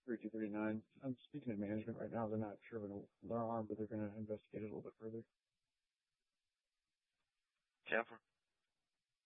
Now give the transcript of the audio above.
3239. I'm speaking to management right now. They're not sure of an alarm, but they're going to investigate it a little bit further. Jennifer?